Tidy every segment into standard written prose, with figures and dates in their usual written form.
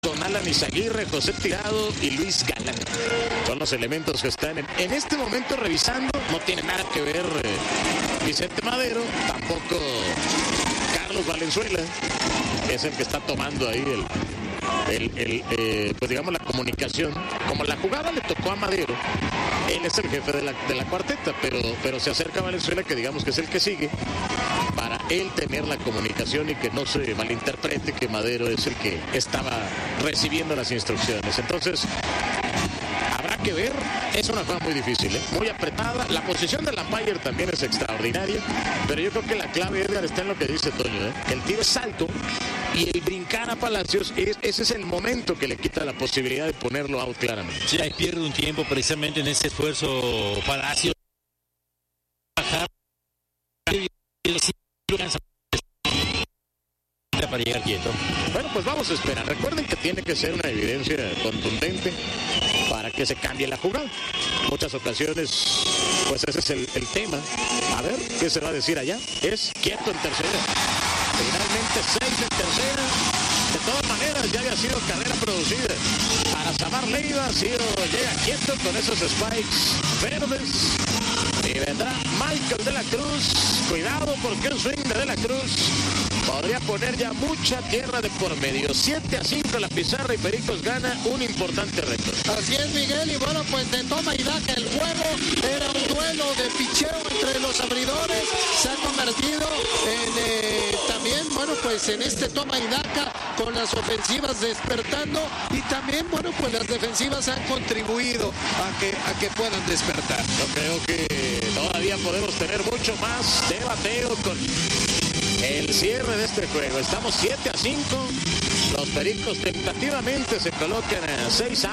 con Alan Izaguirre, José Tirado y Luis Galán. Son los elementos que están en este momento revisando. No tiene nada que ver Vicente Madero, tampoco Carlos Valenzuela, que es el que está tomando ahí pues digamos la comunicación. Como la jugada le tocó a Madero, él es el jefe de la cuarteta, pero se acerca a Valenzuela, que digamos que es el que sigue, para él tener la comunicación y que no se malinterprete que Madero es el que estaba recibiendo las instrucciones. Entonces, habrá que ver. Es una jugada muy difícil, muy apretada. La posición del umpire también es extraordinaria, pero yo creo que la clave, Edgar, está en lo que dice Toño, que el tiro es alto y el brincar a Palacios, ese es el momento que le quita la posibilidad de ponerlo out claramente. Sí, ahí pierde un tiempo precisamente en ese esfuerzo Palacios para llegar quieto. Bueno, pues vamos a esperar. Recuerden que tiene que ser una evidencia contundente para que se cambie la jugada. Muchas ocasiones, pues ese es el tema. A ver, ¿qué se va a decir allá? Es quieto en tercera. Finalmente 6 en tercera. De todas maneras, ya había sido carrera producida para Samar Leiva. Llega quieto con esos spikes verdes. Y vendrá Michael de la Cruz. Cuidado, porque un swing de la Cruz podría poner ya mucha tierra de por medio. 7-5 la pizarra y Pericos gana un importante reto. Así es, Miguel, y bueno, pues de toma y daca el juego. Era un duelo de picheo entre los abridores. Se ha convertido en también, bueno, pues en este toma y daca, con las ofensivas despertando, y también, bueno, pues las defensivas han contribuido a que puedan despertar. Yo creo que todavía podemos tener mucho más de bateo con el cierre de este juego. Estamos 7-5. Los Pericos tentativamente se colocan a 6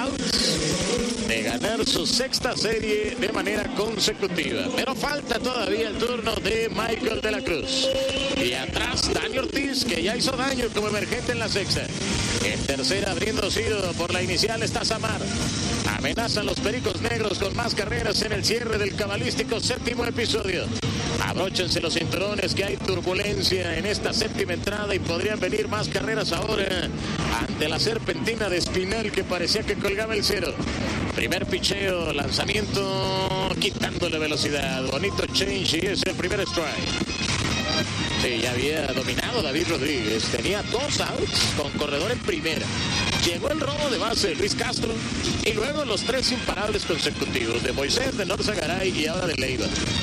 outs de ganar su sexta serie de manera consecutiva. Pero falta todavía el turno de Michael de la Cruz. Y atrás Dani Ortiz, que ya hizo daño como emergente en la sexta. En tercera, abriendo sido por la inicial, está Samar. Amenazan los Pericos Negros con más carreras en el cierre del cabalístico séptimo episodio. Abróchense los cinturones, que hay turbulencia en esta séptima entrada y podrían venir más carreras ahora ante la serpentina de Espinal, que parecía que colgaba el cero. Primer picheo, lanzamiento, quitándole velocidad. Bonito change y es el primer strike. Sí, ya había dominado David Rodríguez. Tenía 2 outs con corredor en primera. Llegó el robo de base de Luis Castro y luego los 3 imparables consecutivos de Moisés, de Norza Garay y ahora de Leiva.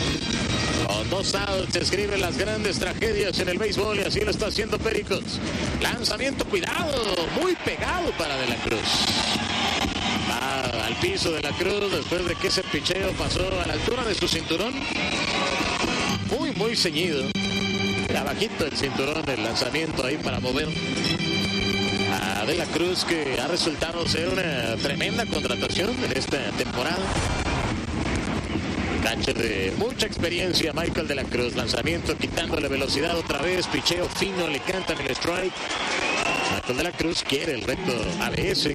Con 2 outs se escriben las grandes tragedias en el béisbol y así lo está haciendo Pericos. Lanzamiento, cuidado, muy pegado para De la Cruz. Va al piso De la Cruz después de que ese picheo pasó a la altura de su cinturón. Muy ceñido. Abajito el cinturón, el lanzamiento ahí para mover a De la Cruz, que ha resultado ser una tremenda contratación en esta temporada. Catcher de mucha experiencia, Michael De la Cruz. Lanzamiento, quitándole velocidad otra vez. Picheo fino, le cantan el strike. Michael De la Cruz quiere el reto ABS.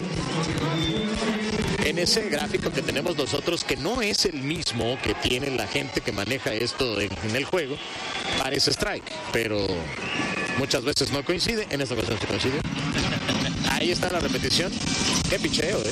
En ese gráfico que tenemos nosotros, que no es el mismo que tiene la gente que maneja esto en el juego, parece strike, pero muchas veces no coincide. En esta ocasión sí coincide. Ahí está la repetición. Qué picheo,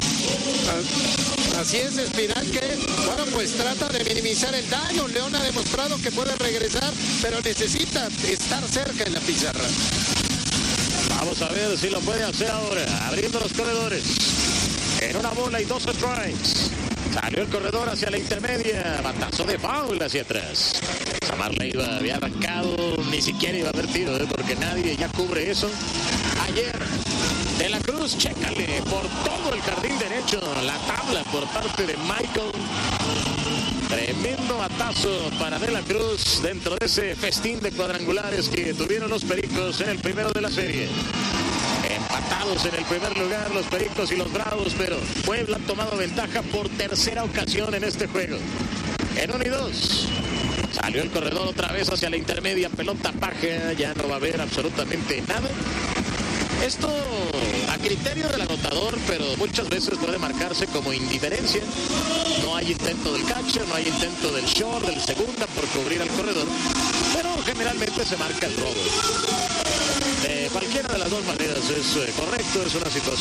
Así es, Espinal, que, bueno, pues trata de minimizar el daño. León ha demostrado que puede regresar, pero necesita estar cerca en la pizarra. Vamos a ver si lo puede hacer ahora, abriendo los corredores. En una bola y 2 strikes. Salió el corredor hacia la intermedia. Batazo de foul hacia atrás. Samar Leiva había arrancado. Ni siquiera iba a haber tiro, porque nadie ya cubre eso. Ayer, De la Cruz, chécale por todo el jardín derecho. La tabla por parte de Michael. Tremendo batazo para De la Cruz dentro de ese festín de cuadrangulares que tuvieron los Pericos en el primero de la serie. Empatados en el primer lugar los Pericos y los Bravos, pero Puebla ha tomado ventaja por tercera ocasión en este juego. En 1 y 2. Salió el corredor otra vez hacia la intermedia, pelota baja, ya no va a haber absolutamente nada. Esto a criterio del anotador, pero muchas veces puede marcarse como indiferencia. No hay intento del catcher, no hay intento del short, del segunda por cubrir al corredor, pero generalmente se marca el robo. De cualquiera de las dos maneras es correcto, es una situación